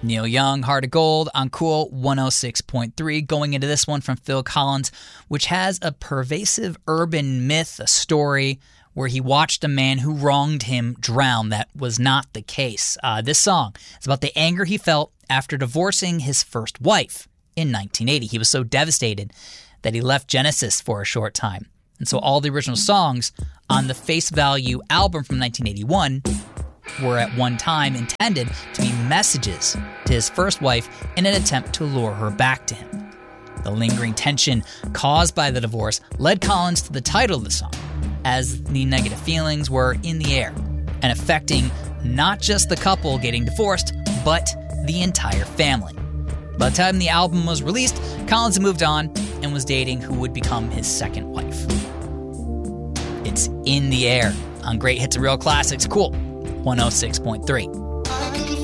Neil Young, Heart of Gold on Cool 106.3. Going into this one from Phil Collins, which has a pervasive urban myth, a story where he watched a man who wronged him drown. That was not the case. This song is about the anger he felt after divorcing his first wife in 1980. He was so devastated that he left Genesis for a short time. And so all the original songs on the Face Value album from 1981 were at one time intended to be messages to his first wife in an attempt to lure her back to him. The lingering tension caused by the divorce led Collins to the title of the song, as the negative feelings were in the air and affecting not just the couple getting divorced, but the entire family. By the time the album was released, Collins had moved on and was dating who would become his second wife. It's In the Air on Great Hits and Real Classics. Cool 106.3.